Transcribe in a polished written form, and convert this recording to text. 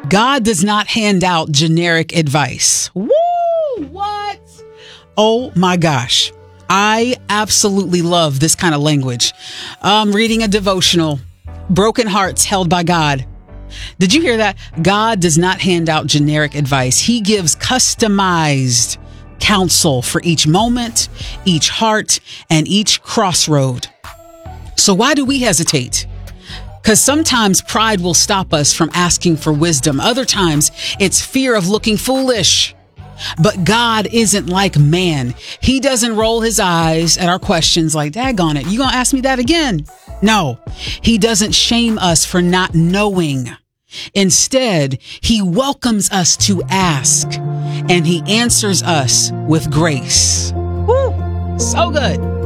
God does not hand out generic advice. Woo! What? Oh my gosh. I absolutely love this kind of language. Reading a devotional, Broken Hearts Held by God. Did you hear that? God does not hand out generic advice. He gives customized counsel for each moment, each heart, and each crossroad. So why do we hesitate? Because sometimes pride will stop us from asking for wisdom. Other times it's fear of looking foolish. But God isn't like man. He doesn't roll his eyes at our questions like, daggone it, you gonna ask me that again? No, he doesn't shame us for not knowing. Instead, he welcomes us to ask, and he answers us with grace. Woo! So good.